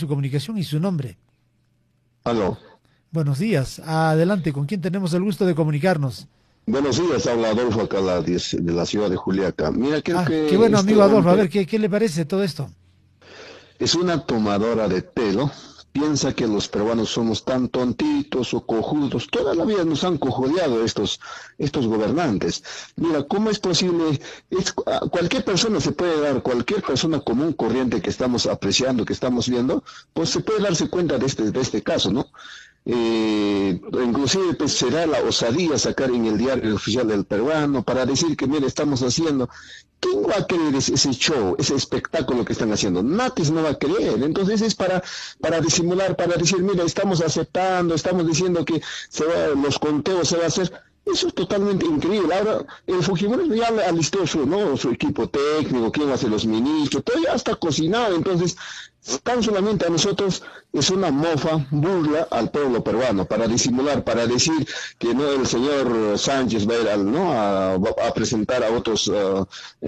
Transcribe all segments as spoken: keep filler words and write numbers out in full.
su comunicación y su nombre. Aló. Buenos días. Adelante, ¿con quién tenemos el gusto de comunicarnos? Buenos días, habla Adolfo acá la, de la ciudad de Juliaca. Mira, creo Ah, qué que bueno, este amigo Adolfo. A ver, hombre ¿qué, qué le parece todo esto? es una tomadora de pelo. Piensa que los peruanos somos tan tontitos o cojudos. Toda la vida nos han cojudeado estos, estos gobernantes. Mira, ¿cómo es posible? Es, cualquier persona se puede dar, cualquier persona común, corriente que estamos apreciando, que estamos viendo, pues se puede darse cuenta de este, de este caso, ¿no? Eh, inclusive pues, será la osadía sacar en el diario oficial del peruano para decir que mire, estamos haciendo. ¿Quién va a creer ese, ese show, ese espectáculo que están haciendo? Natis no va a creer. Entonces es para, para disimular, para decir, mira, estamos aceptando, estamos diciendo que se va, los conteos se va a hacer. Eso es totalmente increíble. Ahora, el Fujimori ya alistó su, ¿no? su equipo técnico, quién va a ser los ministros, todo ya está cocinado. Entonces, tan solamente a nosotros es una mofa, burla al pueblo peruano, para disimular, para decir que no el señor Sánchez va a ir al, ¿no? a, a presentar a otros, uh,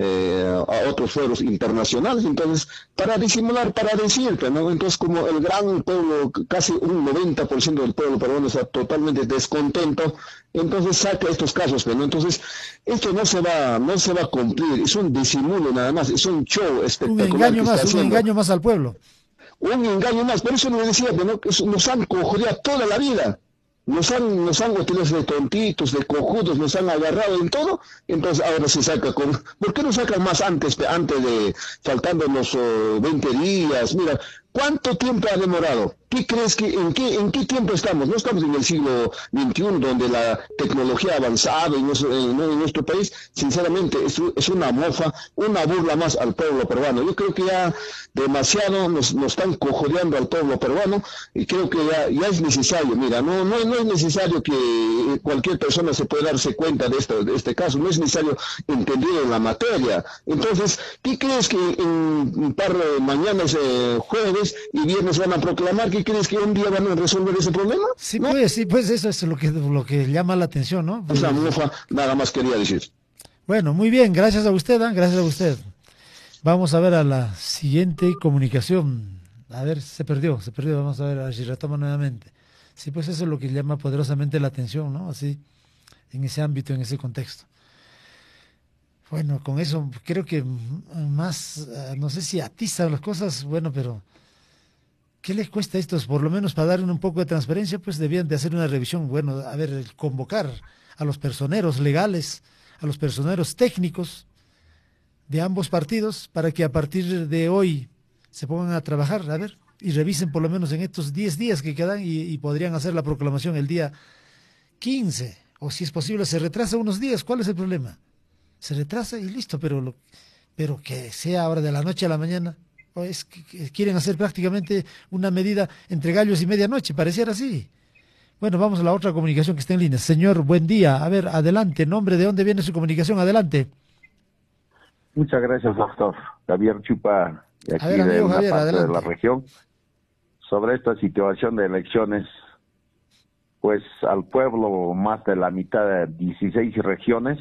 eh, a otros foros internacionales. Entonces, para disimular, para decirte, ¿no? Entonces, como el gran pueblo, casi un noventa por ciento del pueblo peruano está totalmente descontento, entonces saca estos casos, ¿no? Entonces, esto no se va, no se va a cumplir, es un disimulo nada más, es un show espectacular. Un engaño que más, está un haciendo. engaño más al pueblo. Un engaño más, por eso le decía, ¿no? Que nos han cojudeado toda la vida. Nos han, nos han utilizado de tontitos, de cojudos, nos han agarrado en todo, entonces ahora se saca con... ¿Por qué no sacan más antes, antes de, faltándonos uh, veinte días? Mira, ¿cuánto tiempo ha demorado? ¿Qué crees que, en qué, en qué tiempo estamos? No estamos en el siglo veintiuno, donde la tecnología ha avanzado en nuestro, en, en nuestro país. Sinceramente, es, es una mofa, una burla más al pueblo peruano. Yo creo que ya demasiado nos, nos están cojodeando al pueblo peruano, y creo que ya, ya es necesario. Mira, no, no, no es necesario que cualquier persona se pueda darse cuenta de, esto, de este caso, no es necesario entender en la materia. Entonces, ¿qué crees que en un par de mañanas, eh, jueves y viernes van a proclamar? ¿Qué crees que un día van a resolver ese problema? Sí, ¿No? pues, sí, pues eso es lo que, lo que llama la atención, ¿no? Esa mofa, nada más quería decir. Bueno, muy bien, gracias a usted, ¿eh? Gracias a usted. Vamos a ver a la siguiente comunicación. A ver, se perdió, se perdió, vamos a ver, a ver si retoma nuevamente. Sí, pues eso es lo que llama poderosamente la atención, ¿no? Así, en ese ámbito, en ese contexto. Bueno, con eso creo que más, no sé si atizan las cosas, bueno, pero ¿qué les cuesta a estos? Por lo menos para dar un poco de transparencia, pues debían de hacer una revisión, bueno, a ver, convocar a los personeros legales, a los personeros técnicos de ambos partidos, para que a partir de hoy se pongan a trabajar, a ver, y revisen por lo menos en estos diez días que quedan, y, y podrían hacer la proclamación el día quince, o si es posible se retrasa unos días. ¿Cuál es el problema? Se retrasa y listo, pero lo, pero que sea ahora de la noche a la mañana. O es que, que quieren hacer prácticamente una medida entre gallos y medianoche, pareciera así. Bueno, vamos a la otra comunicación que está en línea. Señor, buen día. A ver, adelante. ¿Nombre de dónde viene su comunicación? Adelante. Muchas gracias, doctor. Javier Chupa, de aquí A ver, de amigo una Javier, parte adelante. de la región. Sobre esta situación de elecciones, pues al pueblo, más de la mitad de dieciséis regiones,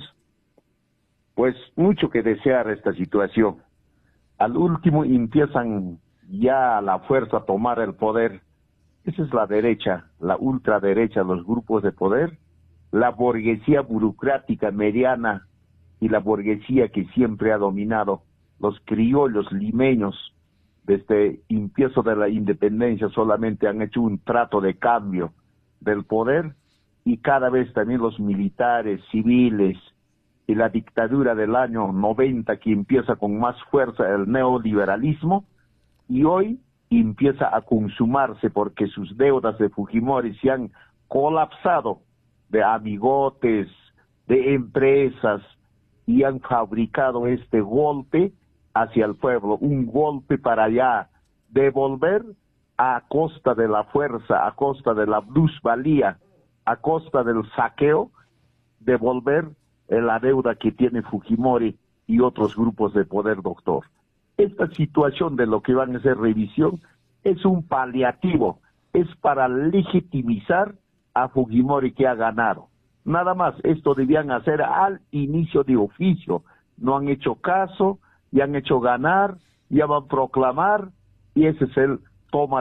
pues mucho que desear esta situación. Al último empiezan ya a la fuerza a tomar el poder. Esa es la derecha, la ultraderecha, los grupos de poder, la burguesía burocrática mediana y la burguesía que siempre ha dominado. Los criollos limeños, desde el empiezo de la independencia, solamente han hecho un trato de cambio del poder, y cada vez también los militares, civiles, y la dictadura del año noventa, que empieza con más fuerza el neoliberalismo, y hoy empieza a consumarse porque sus deudas de Fujimori se han colapsado de amigotes, de empresas, y han fabricado este golpe hacia el pueblo, un golpe para ya devolver a costa de la fuerza, a costa de la plusvalía, a costa del saqueo, devolver la deuda que tiene Fujimori y otros grupos de poder, doctor. Esta situación de lo que van a hacer revisión es un paliativo, es para legitimizar a Fujimori que ha ganado. Nada más, esto debían hacer al inicio de oficio. No han hecho caso, ya han hecho ganar, ya van a proclamar, y ese es el toma